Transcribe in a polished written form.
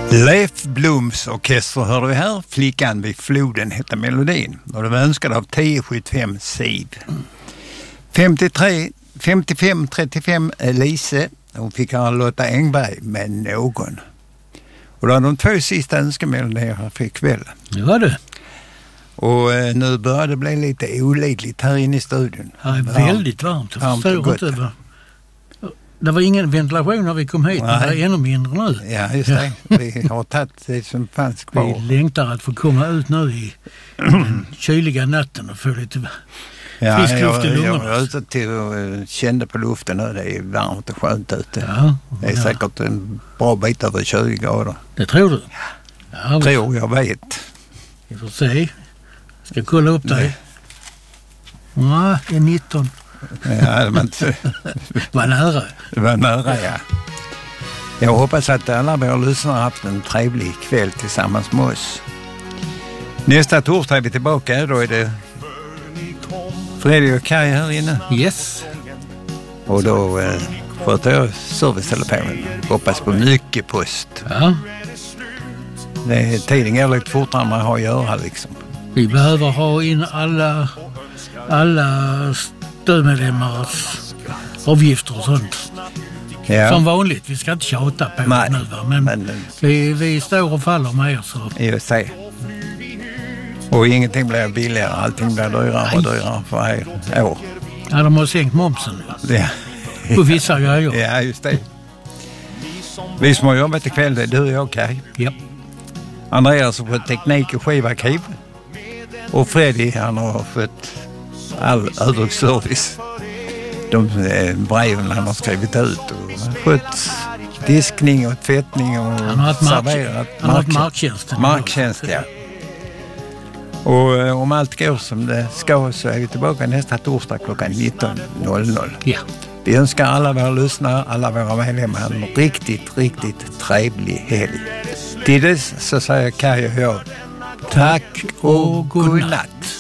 Leif Bloms orkester hörde vi här. Flickan vid floden hette melodin. Och det var önskad av 1075 Siv. 55-35 Elise. Hon fick höra Lotta Engberg med någon. Och det var de 2 sista önskemelodierna här för ikväll. Det var det. Och nu börjar det bli lite olidligt här inne i studion. Det är väldigt varmt. Jag förstår inte. Det var ingen ventilation när vi kom hit, men det är ännu mindre nu. Ja, just det. Vi har tagit det som fanns kvar. Vi längtar att få komma ut nu i den kyliga natten och få lite frisk luft i lungorna. Jag var ute till och kände på luften nu. Det är varmt och skönt ute. Ja, det är säkert en bra bit över 20 grader. Det tror du? Ja, tror jag vet. Vi får se. Ska kolla upp dig. Ja, det är 19. Ja, det var inte... var nära. Det var nära, ja. Jag hoppas att alla våra lyssnare har haft en trevlig kväll tillsammans med oss. Nästa torsdag är vi tillbaka. Då är det Fredrik och Kaj här inne. Yes. Och då får jag servicetelefonen. Hoppas på mycket post. Ja. Tiden går lite fortare än man har att göra liksom. Vi behöver ha in alla stödmedlemmars avgifter och sånt. Ja. Som vanligt, vi ska inte tjata på det nu, men vi står och faller med er. Så. Just det. Och ingenting blir billigare, allting blir dyrare och dyrare för er år. Ja, de har sänkt momsen. Ja. På vissa grejer. Ja, just det. Vi som har jobbat ikväll, det är du och jag, Kaj. Ja. Andreas har fått teknik och skivarkiv. Och Fredrik, han har fått all övrig service. De breven han har skrivit ut och fått diskning och tvättning och serverat. Han har marktjänst. Marktjänst, ja. Och om allt går som det ska så är vi tillbaka nästa torsdag klockan 19.00. Ja. Vi önskar alla våra lyssnare, alla våra medlemmar en riktigt trevlig helg. Till dess så säger Kaj och jag tack och godnatt.